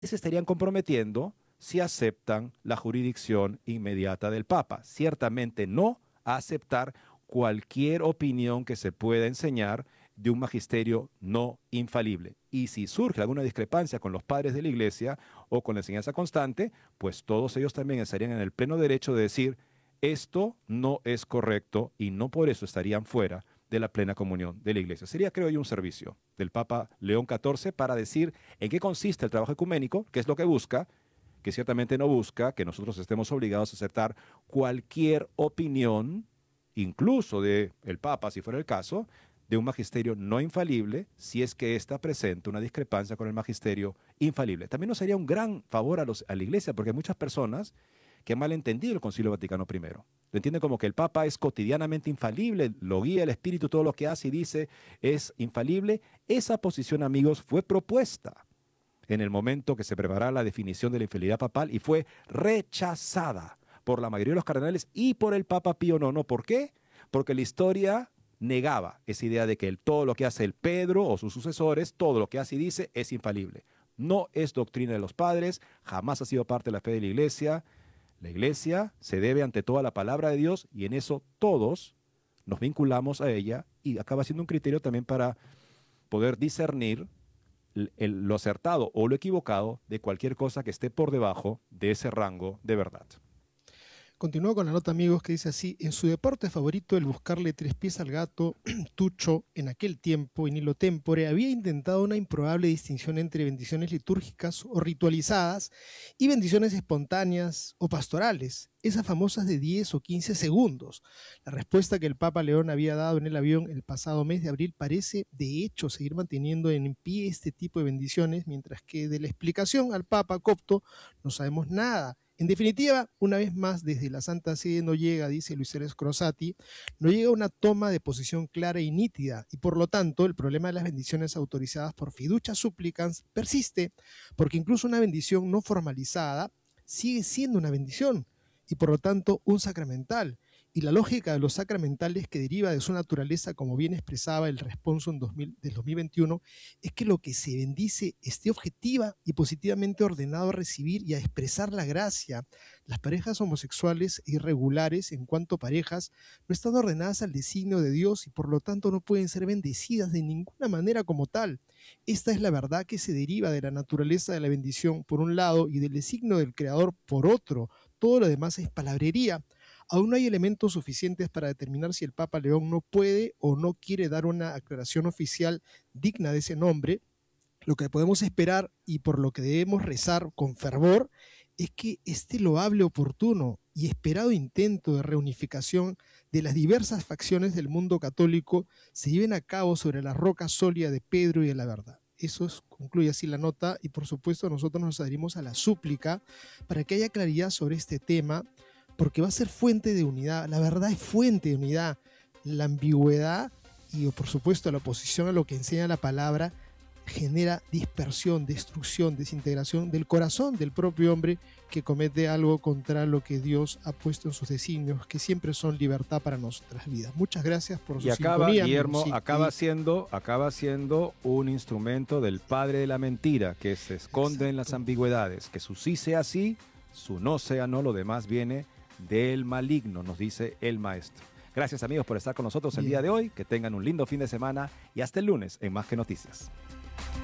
se estarían comprometiendo si aceptan la jurisdicción inmediata del Papa. Ciertamente no a aceptar cualquier opinión que se pueda enseñar de un magisterio no infalible. Y si surge alguna discrepancia con los padres de la Iglesia o con la enseñanza constante, pues todos ellos también estarían en el pleno derecho de decir, esto no es correcto y no por eso estarían fuera de la plena comunión de la Iglesia. Sería, creo yo, un servicio del Papa León XIV para decir en qué consiste el trabajo ecuménico, qué es lo que busca, que ciertamente no busca que nosotros estemos obligados a aceptar cualquier opinión, incluso del Papa, si fuera el caso, de un magisterio no infalible, si es que ésta presenta una discrepancia con el magisterio infalible. También nos haría un gran favor a la Iglesia, porque hay muchas personas que han malentendido el Concilio Vaticano I. Lo entienden como que el Papa es cotidianamente infalible, lo guía el Espíritu, todo lo que hace y dice es infalible. Esa posición, amigos, fue propuesta en el momento que se preparaba la definición de la infalibilidad papal y fue rechazada por la mayoría de los cardenales y por el Papa Pío IX. ¿Por qué? Porque la historia negaba esa idea de que todo lo que hace el Pedro o sus sucesores, todo lo que hace y dice es infalible. No es doctrina de los padres, jamás ha sido parte de la fe de la Iglesia. La Iglesia se debe ante todo a la palabra de Dios y en eso todos nos vinculamos a ella y acaba siendo un criterio también para poder discernir lo acertado o lo equivocado de cualquier cosa que esté por debajo de ese rango de verdad. Continúo con la nota, amigos, que dice así: en su deporte favorito, el buscarle tres pies al gato, Tucho, en aquel tiempo, in illo tempore, había intentado una improbable distinción entre bendiciones litúrgicas o ritualizadas y bendiciones espontáneas o pastorales, esas famosas de 10 o 15 segundos. La respuesta que el Papa León había dado en el avión el pasado mes de abril parece, de hecho, seguir manteniendo en pie este tipo de bendiciones, mientras que de la explicación al Papa copto no sabemos nada. En definitiva, una vez más, desde la Santa Sede no llega, dice Luis Ceres Crosati, no llega una toma de posición clara y nítida, y por lo tanto el problema de las bendiciones autorizadas por fiducia supplicans persiste, porque incluso una bendición no formalizada sigue siendo una bendición, y por lo tanto un sacramental. Y la lógica de los sacramentales que deriva de su naturaleza, como bien expresaba el Responsum del 2021, es que lo que se bendice esté objetiva y positivamente ordenado a recibir y a expresar la gracia. Las parejas homosexuales e irregulares, en cuanto parejas, no están ordenadas al designio de Dios y por lo tanto no pueden ser bendecidas de ninguna manera como tal. Esta es la verdad que se deriva de la naturaleza de la bendición por un lado y del designio del Creador por otro. Todo lo demás es palabrería. Aún no hay elementos suficientes para determinar si el Papa León no puede o no quiere dar una aclaración oficial digna de ese nombre. Lo que podemos esperar y por lo que debemos rezar con fervor es que este loable, oportuno y esperado intento de reunificación de las diversas facciones del mundo católico se lleven a cabo sobre la roca sólida de Pedro y de la verdad. Eso concluye así la nota y por supuesto nosotros nos adherimos a la súplica para que haya claridad sobre este tema, porque va a ser fuente de unidad. La verdad es fuente de unidad. La ambigüedad y por supuesto la oposición a lo que enseña la palabra genera dispersión, destrucción, desintegración del corazón del propio hombre que comete algo contra lo que Dios ha puesto en sus designios, que siempre son libertad para nuestras vidas. Muchas gracias por su sintonía. Guillermo, sí, acaba siendo un instrumento del padre de la mentira, que se esconde exacto. en las ambigüedades, que su sí sea sí, su no sea no, lo demás viene del maligno, nos dice el maestro. Gracias, amigos, por estar con nosotros el día de hoy, que tengan un lindo fin de semana y hasta el lunes en Más que Noticias.